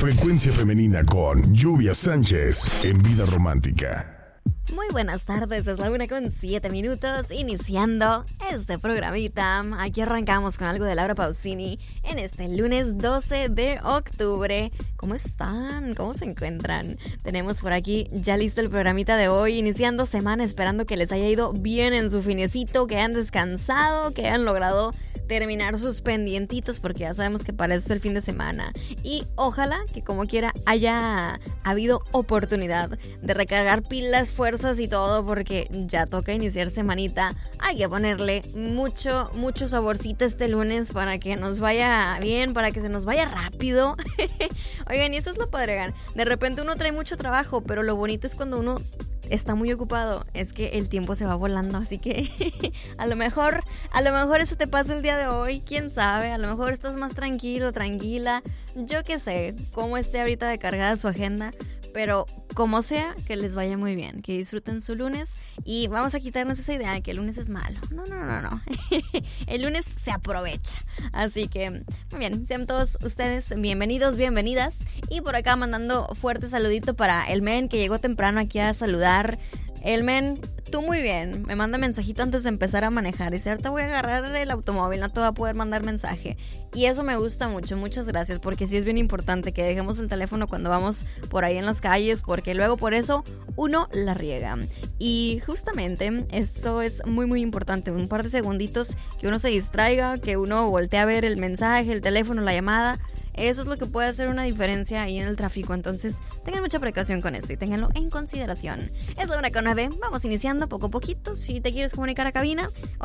Frecuencia Femenina con Lluvia Sánchez en Vida Romántica. Muy buenas tardes, es la 1:07, iniciando este programita. Aquí arrancamos con algo de Laura Pausini en este lunes 12 de octubre. ¿Cómo están? ¿Cómo se encuentran? Tenemos por aquí ya listo el programita de hoy, iniciando semana, esperando que les haya ido bien en su finecito, que hayan descansado, que hayan logrado terminar sus pendientitos, porque ya sabemos que para eso es el fin de semana. Y ojalá que como quiera haya habido oportunidad de recargar pilas, fuerzas y todo, porque ya toca iniciar semanita. Hay que ponerle mucho saborcito este lunes para que nos vaya bien, para que se nos vaya rápido. Oigan, y eso es lo padre, de repente uno trae mucho trabajo, pero lo bonito es cuando uno está muy ocupado, es que el tiempo se va volando, así que a lo mejor eso te pasa el día de hoy, quién sabe, a lo mejor estás más tranquilo, tranquila, yo qué sé, cómo esté ahorita de cargada su agenda, pero como sea, que les vaya muy bien, que disfruten su lunes y vamos a quitarnos esa idea de que el lunes es malo. No. El lunes se aprovecha. Así que, muy bien, sean todos ustedes bienvenidos, bienvenidas. Y por acá mandando fuerte saludito para el men que llegó temprano aquí a saludar. El men, tú muy bien, me manda mensajito antes de empezar a manejar. Dice, ahorita voy a agarrar el automóvil, no te va a poder mandar mensaje. Y eso me gusta mucho, muchas gracias, porque sí es bien importante que dejemos el teléfono cuando vamos por ahí en las calles, porque luego por eso uno la riega. Y justamente esto es muy importante, un par de segunditos que uno se distraiga, que uno voltee a ver el mensaje, el teléfono, la llamada. Eso es lo que puede hacer una diferencia ahí en el tráfico, entonces tengan mucha precaución con esto y ténganlo en consideración. Es la 1:09, vamos iniciando poco a poquito. Si te quieres comunicar a cabina,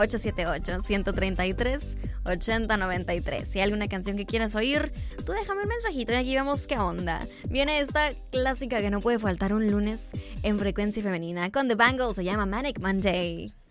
878-133-8093. Si hay alguna canción que quieras oír, tú déjame un mensajito y aquí vemos qué onda. Viene esta clásica que no puede faltar un lunes en Frecuencia Femenina con The Bangles, se llama Manic Monday.